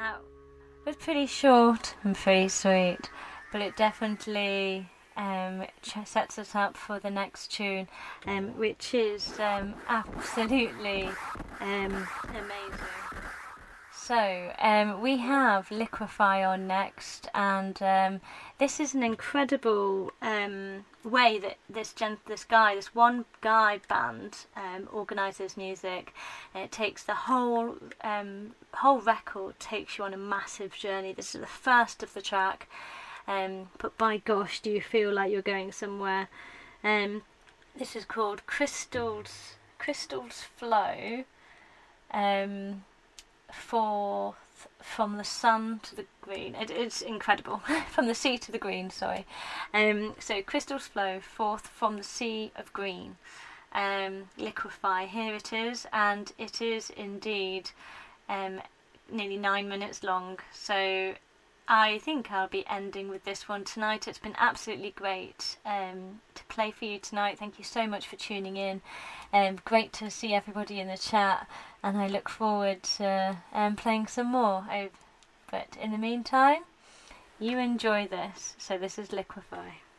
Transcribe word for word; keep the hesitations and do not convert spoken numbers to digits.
That was pretty short and pretty sweet, but it definitely um, ch- sets us up for the next tune, um, which is um, absolutely um, amazing. So um, we have Liquefy on next, and um, this is an incredible um, way that this gent- this guy, this one guy band, um, organises music. And it takes the whole um, whole record takes you on a massive journey. This is the first of the track, um, but by gosh, do you feel like you're going somewhere? Um, this is called Crystals Crystals Flow. Um, Forth from the sun to the green. It, it's incredible. From the sea to the green, sorry. Um, so crystals flow forth from the sea of green. Um, liquefy, here it is, and it is indeed um, nearly nine minutes long. So I think I'll be ending with this one tonight. It's been absolutely great um, to play for you tonight. Thank you so much for tuning in. Um, great to see everybody in the chat, and I look forward to um, playing some more. But in the meantime, you enjoy this. So this is Liquefy.